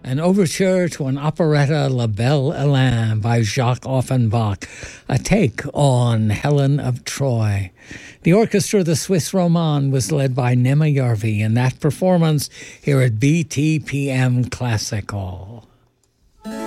An overture to an operetta, La Belle Hélène by Jacques Offenbach, a take on Helen of Troy. The orchestra, the Swiss Roman, was led by Nima Yarvi in that performance here at BTPM Classic Hall.